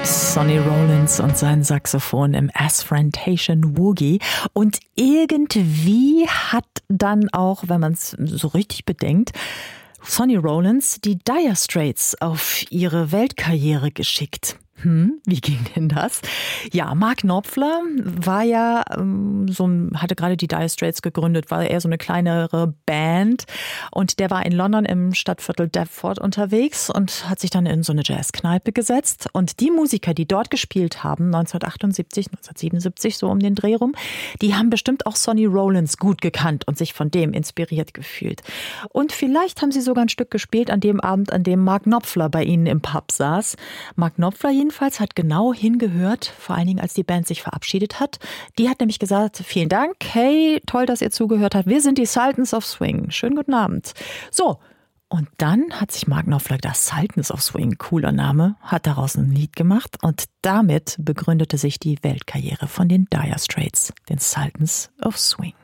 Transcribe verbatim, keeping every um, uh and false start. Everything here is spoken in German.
Sonny Rollins und sein Saxophon im Asphantation Woogie. Und irgendwie hat dann auch, wenn man es so richtig bedenkt, Sonny Rollins die Dire Straits auf ihre Weltkarriere geschickt. Hm, wie ging denn das? Ja, Mark Knopfler war ja ähm, so ein, hatte gerade die Dire Straits gegründet, war eher so eine kleinere Band und der war in London im Stadtviertel Deptford unterwegs und hat sich dann in so eine Jazzkneipe gesetzt und die Musiker, die dort gespielt haben, neunzehnhundertachtundsiebzig, neunzehnhundertsiebenundsiebzig, so um den Dreh rum, die haben bestimmt auch Sonny Rollins gut gekannt und sich von dem inspiriert gefühlt. Und vielleicht haben sie sogar ein Stück gespielt an dem Abend, an dem Mark Knopfler bei ihnen im Pub saß. Mark Knopfler jedenfalls hat genau hingehört, vor allen Dingen als die Band sich verabschiedet hat. Die hat nämlich gesagt, vielen Dank, hey, toll, dass ihr zugehört habt. Wir sind die Sultans of Swing. Schönen guten Abend. So, und dann hat sich Mark Knopfler gedacht, Sultans of Swing, cooler Name, hat daraus ein Lied gemacht und damit begründete sich die Weltkarriere von den Dire Straits, den Sultans of Swing.